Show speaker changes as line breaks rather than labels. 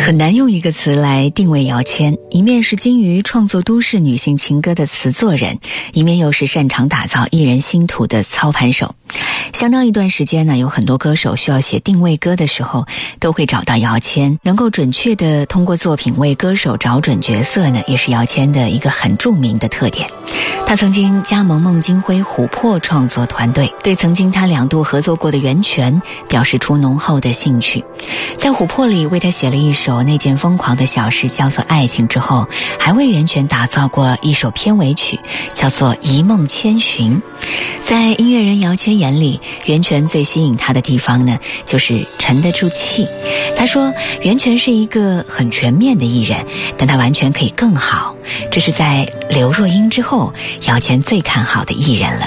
很难用一个词来定位姚谦，一面是精于创作都市女性情歌的词作人，一面又是擅长打造艺人星途的操盘手。相当一段时间呢，有很多歌手需要写定位歌的时候，都会找到姚谦，能够准确地通过作品为歌手找准角色呢，也是姚谦的一个很著名的特点。他曾经加盟孟京辉琥珀创作团队，对曾经他2度合作过的袁泉表示出浓厚的兴趣。在琥珀里为他写了一首那件疯狂的小事叫做爱情之后，还为袁泉打造过一首片尾曲叫做一梦千寻。在音乐人姚谦眼里，袁泉最吸引他的地方呢，就是沉得住气。他说袁泉是一个很全面的艺人，但他完全可以更好，这是在刘若英之后姚谦最看好的艺人了。